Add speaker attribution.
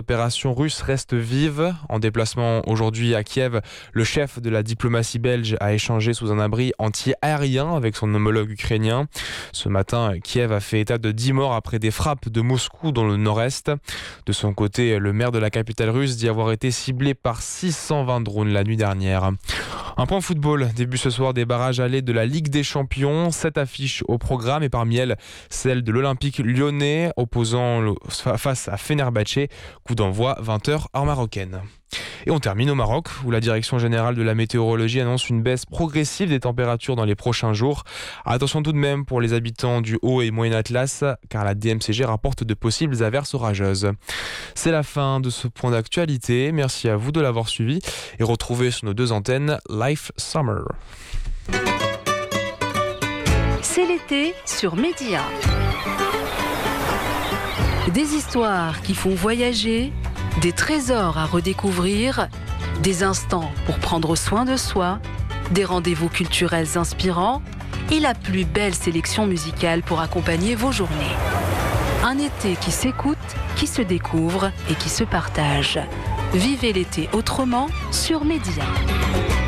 Speaker 1: opérations russes restent vives. En déplacement aujourd'hui à Kiev, le chef de la diplomatie belge a échangé sous un abri anti-aérien avec son homologue ukrainien. Ce matin, Kiev a fait état de 10 morts après des frappes de Moscou dans le nord-est. De son côté, le maire de la capitale russe dit avoir été ciblé par 620 drones la nuit dernière. Un point football, début ce soir des barrages allés de la Ligue des Champions. 7 affiches au programme et parmi elles, celle de l'Olympique lyonnais opposant face à Fenerbahçe. Coup d'envoi 20h heure marocaine. Et on termine au Maroc, où la direction générale de la météorologie annonce une baisse progressive des températures dans les prochains jours. Attention tout de même pour les habitants du Haut et Moyen Atlas, car la DMCG rapporte de possibles averses orageuses. C'est la fin de ce point d'actualité. Merci à vous de l'avoir suivi et retrouvez sur nos 2 antennes Life Summer.
Speaker 2: C'est l'été sur Média. Des histoires qui font voyager, des trésors à redécouvrir, des instants pour prendre soin de soi, des rendez-vous culturels inspirants et la plus belle sélection musicale pour accompagner vos journées. Un été qui s'écoute, qui se découvre et qui se partage. Vivez l'été autrement sur Média.